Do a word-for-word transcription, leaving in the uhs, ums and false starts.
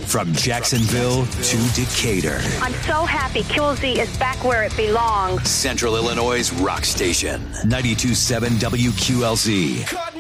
From Jacksonville to Decatur. I'm so happy Q L Z is back where it belongs. Central Illinois' rock station. ninety-two point seven W Q L Z.